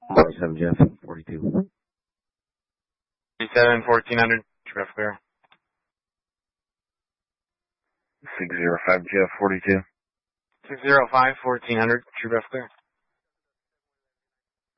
47 Jeff, 42. 37, 1400, true clear. 605 Jeff, 42. 605, 1400, true clear.